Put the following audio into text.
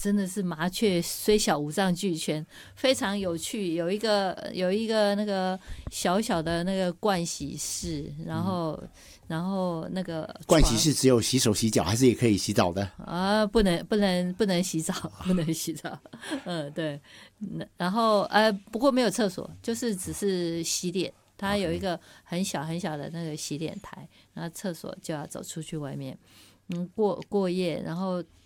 真的是麻雀虽小五脏俱全，非常有趣。有一个那个小小的那个盥洗室，然后那个盥洗室只有洗手洗脚，还是也可以洗澡的啊？不能洗澡，不能洗澡。对。然后不过没有厕所，就是只是洗脸。它有一个很小很小的那个洗脸台，然后厕所就要走出去外面，过夜，然后